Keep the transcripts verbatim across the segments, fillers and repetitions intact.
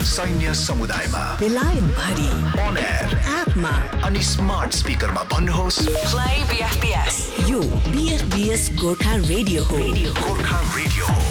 सैन्य समुदायमा बेलायत भरि on air एपमा अनि स्मार्ट स्पिकरमा भन्नुहोस् Play B F B S. यो B F B S Gorkha radio हो. गोर्खा रेडियो हो.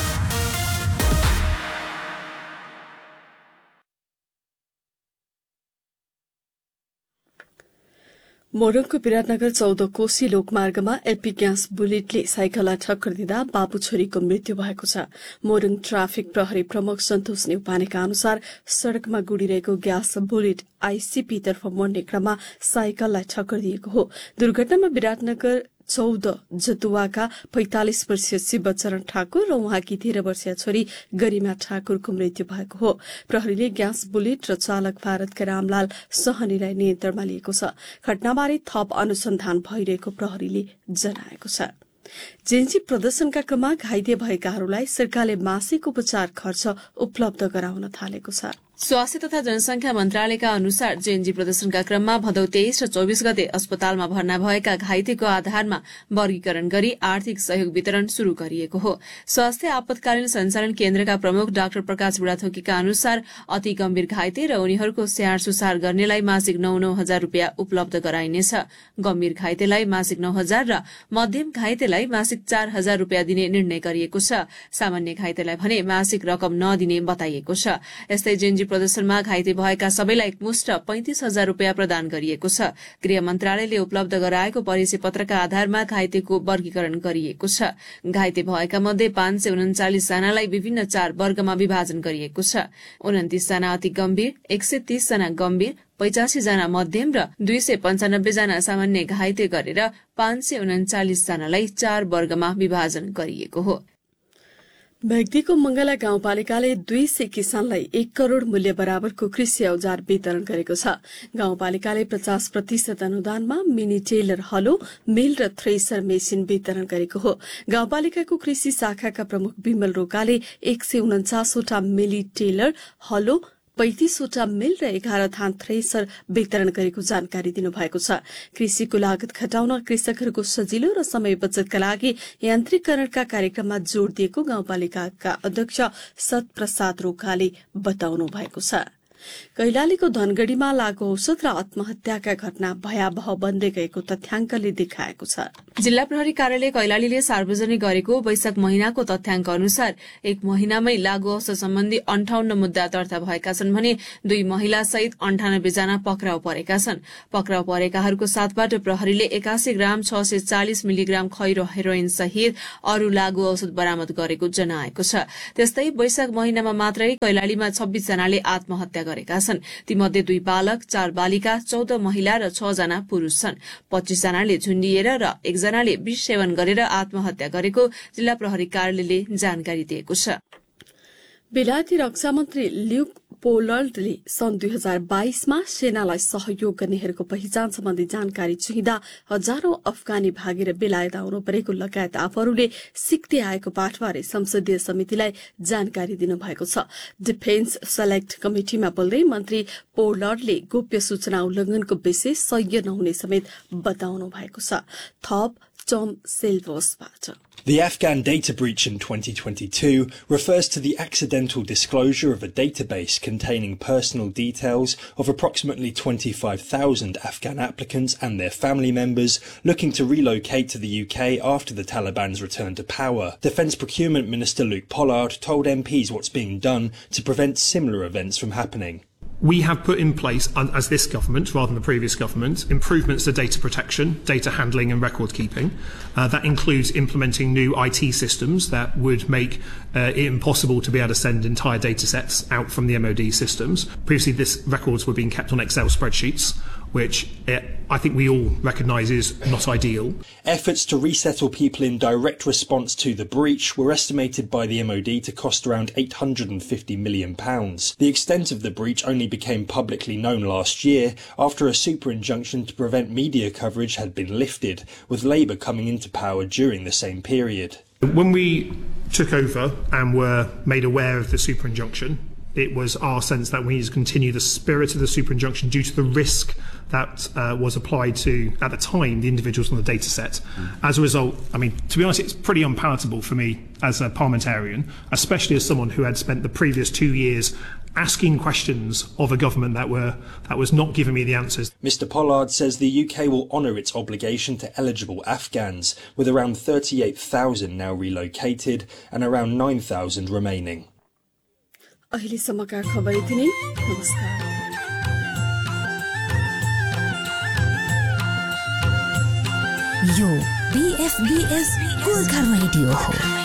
मोरङको विराटनगर चौध कोशी लोकमार्गमा एलपी ग्यास बुलेटले साइकललाई ठक्कर दिँदा बाबु छोरीको मृत्यु भएको छ। मोरङ ट्राफिक प्रहरी प्रमुख सन्तोष नेउपानेका अनुसार सड़कमा गुडिरहेको ग्यास बुलेट आईसीपी तर्फ मोड्ने क्रममा साइकललाई ठक्कर दिएको हो। दुर्घटनामा विराटनगर चौध जतुवाका पैंतालिस वर्षीय शिवचरण ठाकुर र उहाँकी तेह्र वर्षीय छोरी गरिमा ठाकुरको मृत्यु भएको हो। प्रहरीले ग्यास बुलेट र चालक भारतका रामलाल सहनीलाई नियन्त्रणमा लिएको छ। घटनाबारे थप अनुसन्धान भइरहेको प्रहरीले जनाएको छ। जेएनजी प्रदर्शनका क्रममा घाइते भएकाहरूलाई सरकारले मासिक उपचार खर्च उपलब्ध गराउन थालेको छ। स्वास्थ्य तथा जनसंख्या मन्त्रालयका अनुसार जेएनजी प्रदर्शनका क्रममा भदौ तेइस र चौबिस गते अस्पतालमा भर्ना भएका घाइतेको आधारमा वर्गीकरण गरी आर्थिक सहयोग वितरण शुरू गरिएको हो। स्वास्थ्य आपतकालीन संचालन केन्द्रका प्रमुख डाक्टर प्रकाश बुढाथोकीका अनुसार अति गम्भीर घाइते र उनीहरूको स्याहार सुसार गर्नेलाई मासिक नौ नौ हजार रूपियाँ उपलब्ध गराइनेछ। गम्भीर घाइतेलाई मासिक नौ हजार र मध्यम घाइतेलाई मासिक चार हजार रूपियाँ दिने निर्णय गरिएको छ। सामान्य घाइतेलाई भने मासिक रकम नदिने बताइएको छ। यस्तै जेएनजी प्रदर्शनमा घाइते भएका सबैलाई एकमुष्ट पैंतिस हजार रूपियाँ प्रदान गरिएको छ। गृह मन्त्रालयले उपलब्ध गराएको परिचय पत्रका आधारमा घाइतेको वर्गीकरण गरिएको छ। घाइते भएका मध्ये पाँच सय उन्चालिस जनालाई विभिन्न चार वर्गमा विभाजन गरिएको छ। उन्तिस जना अति गम्भीर, एक सय तीस जना गम्भीर, पचासी जना मध्यम र दुई सय पञ्चानब्बे जना सामान्य घाइते गरेर पाँच सय उन्चालिस जनालाई चार वर्गमा विभाजन गरिएको हो। व्यक्तिको मंगला गाउँपालिकाले दुई सय किसानलाई एक करोड़ मूल्य बराबरको कृषि औजार वितरण गरेको छ। गाउँपालिकाले पचास प्रतिशत अनुदानमा मिनी टेलर हलो, मिल र थ्रेसर मेसिन वितरण गरेको हो। गाउँपालिकाको कृषि शाखाका प्रमुख विमल रोकाले एक सय उन्चासवटा मिनी टेलर हलो, पैंतिसवटा मिल र एघार धान थ्रेसर वितरण गरेको जानकारी दिनुभएको छ। कृषिको लागत घटाउन कृषकहरूको सजिलो र समय बचतका लागि यान्त्रिकरणका कार्यक्रममा जोड़ दिएको गाउँपालिकाका अध्यक्ष सतप्रसाद रोकाले बताउनु भएको छ। कैलालीको धनगढ़ीमा लागू औषध र आत्महत्याका घटना भयावह बन्दै गएको तथ्याङ्कले देखाएको छ। जिल्ला प्रहरी कार्यालय कैलालीले सार्वजनिक गरेको वैशाख महिनाको तथ्याङ्क अनुसार एक महिनामै लागू औषध सम्बन्धी अन्ठाउन्न मुद्दा दर्ता भएका छन् भने दुई महिला सहित अन्ठानब्बे जना पक्राउ परेका छन्। पक्राउ परेकाहरूको साथबाट प्रहरीले एकासी ग्राम छ सय चालिस मिलिग्राम खैरो हेरोइन सहित अरू लागू औषध बरामद गरेको जनाएको छ। त्यस्तै वैशाख महिनामा मात्रै कैलालीमा छब्बीस जनाले आत्महत्या गरेका छन्। तीमध्ये दुई बालक, चार बालिका, चौध महिला र छ जना पुरूष छन्। पच्चीस जनाले झुण्डिएर र एकजनाले विष सेवन गरेर आत्महत्या गरेको जिल्ला प्रहरी कार्यालयले जानकारी दिएको छ। बेलायती रक्षा मन्त्री ल्युक पोलर्डले सन् दुई हजार बाइसमा सेनालाई सहयोग गर्नेहरूको पहिचान सम्बन्धी जानकारी चाहिँदा हजारौं अफगानी भागेर बेलायत आउनु परेको लगायत आफूहरूले सिक्दै आएको पाठबारे संसदीय समितिलाई जानकारी दिनुभएको छ। डिफेन्स सेलेक्ट कमिटिमा बोल्दै मन्त्री पोलर्डले गोप्य सूचना उल्लंघनको विषय सह्य नहुने समेत बताउनु भएको छ। थप Tom सेल्भोसबाट The Afghan data breach in twenty twenty-two refers to the accidental disclosure of a database containing personal details of approximately twenty-five thousand Afghan applicants and their family members looking to relocate to the U K after the Taliban's return to power. Defence Procurement Minister Luke Pollard told M Ps what's being done to prevent similar events from happening. We have put in place, as this government rather than the previous government, improvements to data protection, data handling and record keeping. Uh, that includes implementing new I T systems that would make uh, it impossible to be able to send entire data sets out from the M O D systems. Previously, this records were being kept on Excel spreadsheets, which uh, I think we all recognise is not ideal. Efforts to resettle people in direct response to the breach were estimated by the M O D to cost around eight hundred fifty million pounds. The extent of the breach only became publicly known last year after a super injunction to prevent media coverage had been lifted, with Labour coming into power during the same period. When we took over and were made aware of the super injunction, it was our sense that we need to continue the spirit of the super injunction due to the risk that uh, was applied to, at the time, the individuals on the data set. Mm. As a result, I mean, to be honest, it's pretty unpalatable for me as a parliamentarian, especially as someone who had spent the previous two years asking questions of a government that were that was not giving me the answers. Mr Pollard says the U K will honour its obligation to eligible Afghans, with around thirty-eight thousand now relocated and around nine thousand remaining. अहिलेसम्मका खबर यति नै। नमस्कार। यो बीएफबीएस Gorkha radio हो।